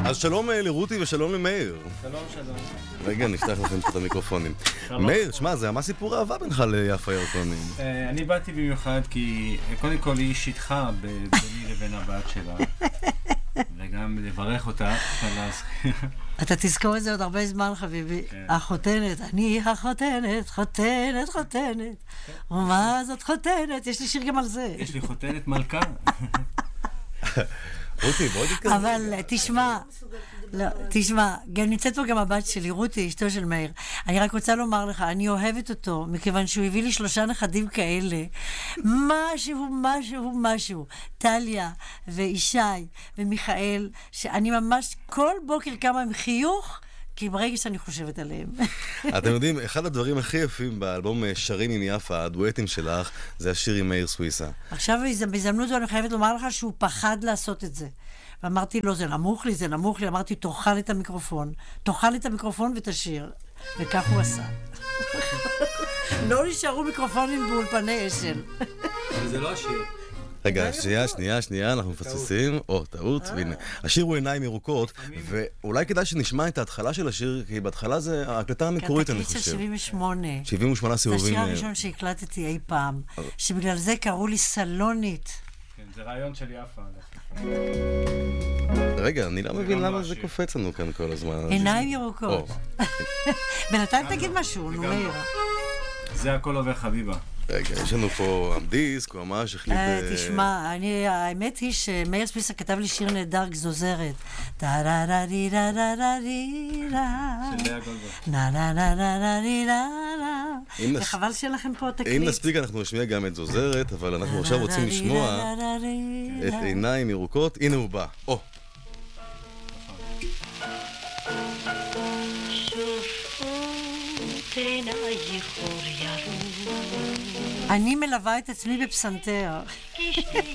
אז שלום לרותי ושלום למאיר. שלום, שלום. רגע, נפתח לכם את המיקרופונים. מאיר, שמע, זה ממש סיפור אהבה בינך ליפה ירקוני. אני באתי במיוחד כי קודם כל היא שיתחה ביני לבין הבת שלה, וגם לברך אותה על הזכייה. אתה תזכור את זה עוד הרבה זמן, חביבי. החותנת, אני החותנת, חותנת, חותנת. ומה זאת חותנת? יש לי שיר גם על זה. יש לי חותנת מלכה. רותי, בואי תתקדם. אבל תשמע, גם נמצאת פה גם הבת שלי, רותי, אשתו של מאיר. אני רק רוצה לומר לך, אני אוהבת אותו, מכיוון שהוא הביא לי 3 נכדים כאלה. משהו. טליה וישי ומיכאל, שאני ממש כל בוקר קמה עם חיוך, כי ברגע שאני חושבת עליהם. אתם יודעים, אחד הדברים הכי יפים באלבום שרים עם יפה, הדואטים שלך, זה השיר עם מאיר סוויסה. עכשיו בהזדמנות זו אני חייבת לומר לך שהוא פחד לעשות את זה. ואמרתי לו, זה נמוך לי. אמרתי, תאכל את המיקרופון ותשיר. וכך הוא עשה. לא נשארו מיקרופונים באולפני אשל. אבל זה לא השיר. רגע, שנייה, אנחנו מפספסים. טעות, והנה. השיר הוא עיניים ירוקות, ואולי כדאי שנשמע את ההתחלה של השיר, כי בהתחלה זה ההקלטה המקורית, אני חושב. התקליט של 78. 78 סיבובים. זה השיר הראשון שהקלטתי אי פעם, שבגלל זה קראו לי סלונית. כן, זה רעיון של יפה. רגע, אני לא מבין למה זה קופץ לנו כאן כל הזמן. עיניים ירוקות. בינתיים תגיד משהו, נו מאיר. זה הכל עובר חביבה. רגע, יש לנו פה דיסק, הוא ממש החליט... תשמע, האמת היא שמאיר סוויסה כתב לי שיר נהדר, גזוזרת. וחבל שלכם פה תקליט. אם נספיק אנחנו נשמיע גם את זוזרת, אבל אנחנו עכשיו רוצים לשמוע את עיניים ירוקות. הנה הוא בא. אני מלווה את עצמי בפסנתר.